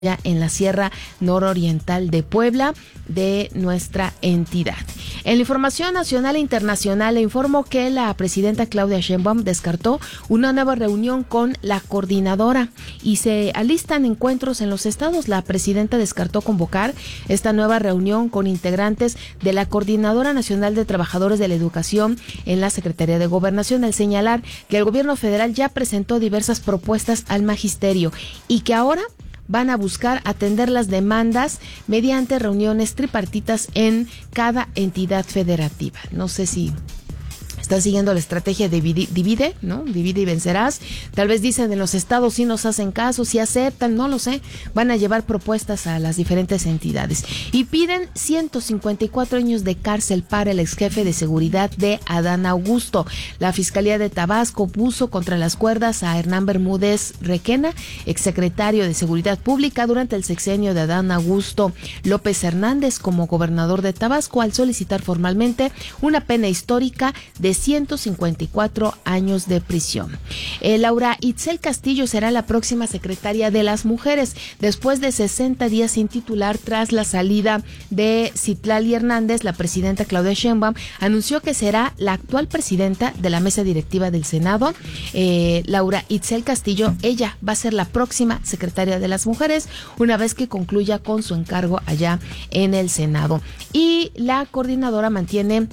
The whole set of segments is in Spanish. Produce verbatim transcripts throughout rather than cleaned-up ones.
en la Sierra Nororiental de Puebla de nuestra entidad. En la información nacional e internacional le informo que la presidenta Claudia Sheinbaum descartó una nueva reunión con la coordinadora y se alistan encuentros en los estados. La presidenta descartó convocar esta nueva reunión con integrantes de la Coordinadora Nacional de Trabajadores de la Educación en la Secretaría de Gobernación, al señalar que el gobierno federal ya presentó diversas propuestas al magisterio y que ahora van a buscar atender las demandas mediante reuniones tripartitas en cada entidad federativa. No sé si están siguiendo la estrategia de divide, divide, ¿no? Divide y vencerás. Tal vez dicen en los estados sí nos hacen caso, sí aceptan, no lo sé. Van a llevar propuestas a las diferentes entidades. Y piden ciento cincuenta y cuatro años de cárcel para el ex jefe de seguridad de Adán Augusto. La Fiscalía de Tabasco puso contra las cuerdas a Hernán Bermúdez Requena, exsecretario de Seguridad Pública durante el sexenio de Adán Augusto López Hernández como gobernador de Tabasco, al solicitar formalmente una pena histórica de ciento cincuenta y cuatro años de prisión. Eh, Laura Itzel Castillo será la próxima secretaria de las mujeres después de sesenta días sin titular tras la salida de Citlali Hernández. La presidenta Claudia Sheinbaum anunció que será la actual presidenta de la mesa directiva del Senado. Eh, Laura Itzel Castillo, ella va a ser la próxima secretaria de las mujeres una vez que concluya con su encargo allá en el Senado. Y la coordinadora mantiene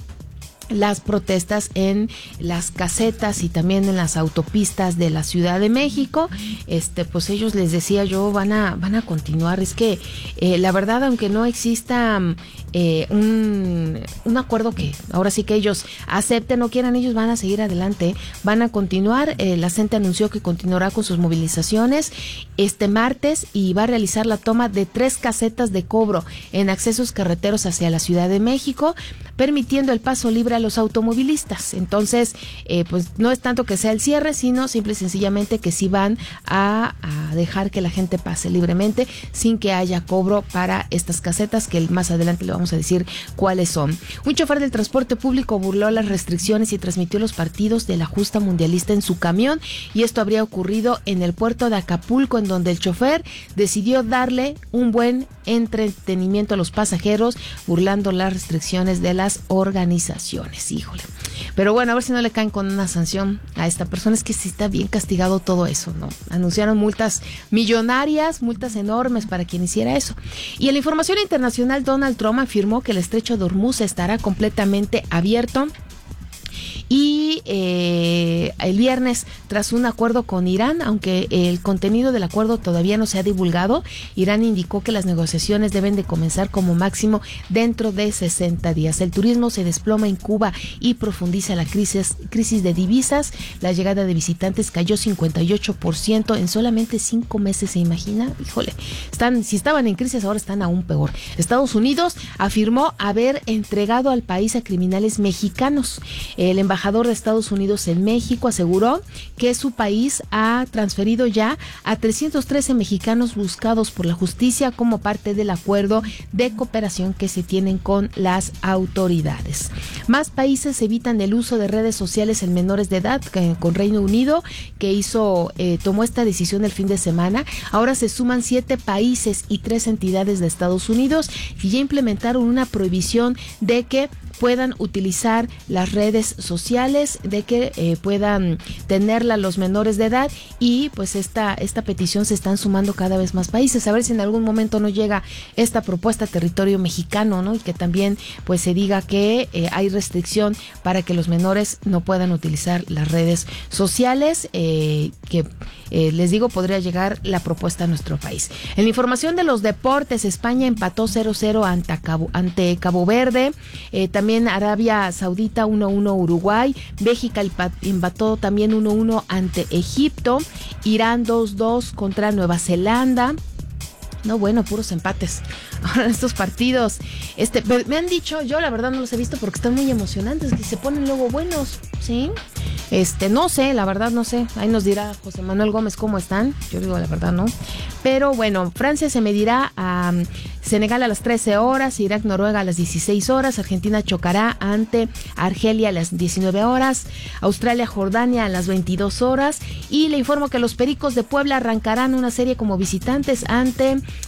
las protestas en las casetas y también en las autopistas de la Ciudad de México. Este, pues ellos, les decía yo, van a van a continuar. Es que eh, la verdad, aunque no exista eh, un, un acuerdo que ahora sí que ellos acepten o quieran, ellos van a seguir adelante, van a continuar. Eh, la C E N T E anunció que continuará con sus movilizaciones este martes y va a realizar la toma de tres casetas de cobro en accesos carreteros hacia la Ciudad de México, permitiendo el paso libre a los automovilistas. Entonces, eh, pues no es tanto que sea el cierre, sino simple y sencillamente que sí van a, a dejar que la gente pase libremente sin que haya cobro para estas casetas, que más adelante le vamos a decir cuáles son. Un chofer del transporte público burló las restricciones y transmitió los partidos de la justa mundialista en su camión, y esto habría ocurrido en el puerto de Acapulco, en donde el chofer decidió darle un buen entretenimiento a los pasajeros, burlando las restricciones de las organizaciones. Híjole. Pero bueno, a ver si no le caen con una sanción a esta persona. Es que sí está bien castigado todo eso, ¿no? Anunciaron multas millonarias, multas enormes para quien hiciera eso. Y en la información internacional, Donald Trump afirmó que el estrecho de Hormuz estará completamente abierto. Y eh, el viernes, tras un acuerdo con Irán, aunque el contenido del acuerdo todavía no se ha divulgado, Irán indicó que las negociaciones deben de comenzar como máximo dentro de sesenta días. El turismo se desploma en Cuba y profundiza la crisis, crisis de divisas. La llegada de visitantes cayó cincuenta y ocho por ciento en solamente cinco meses, ¿se imagina? Híjole, están, si estaban en crisis, ahora están aún peor. Estados Unidos afirmó haber entregado al país a criminales mexicanos. El embajador embajador de Estados Unidos en México aseguró que su país ha transferido ya a trescientos trece mexicanos buscados por la justicia como parte del acuerdo de cooperación que se tienen con las autoridades. Más países evitan el uso de redes sociales en menores de edad, que, con Reino Unido, que hizo eh, tomó esta decisión el fin de semana. Ahora se suman siete países y tres entidades de Estados Unidos que ya implementaron una prohibición de que puedan utilizar las redes sociales, de que eh, puedan tenerla los menores de edad, y pues esta esta petición se están sumando cada vez más países. A ver si en algún momento no llega esta propuesta a territorio mexicano, ¿no? Y que también pues se diga que eh, hay restricción para que los menores no puedan utilizar las redes sociales, eh, que eh, les digo, podría llegar la propuesta a nuestro país. En la información de los deportes, España empató cero cero ante Cabo, ante Cabo Verde, eh, también Arabia Saudita uno uno Uruguay, Bélgica empató también uno uno ante Egipto, Irán dos dos contra Nueva Zelanda. No, bueno, puros empates. Ahora estos partidos, este, me han dicho, yo la verdad no los he visto porque están muy emocionantes, que se ponen luego buenos, ¿sí? Este, no sé, la verdad no sé. Ahí nos dirá José Manuel Gómez cómo están. Yo digo la verdad no. Pero bueno, Francia se medirá a um, Senegal a las trece horas, Irak, Noruega a las dieciséis horas, Argentina chocará ante Argelia a las diecinueve horas, Australia, Jordania a las veintidós horas. Y le informo que los Pericos de Puebla arrancarán una serie como visitantes ante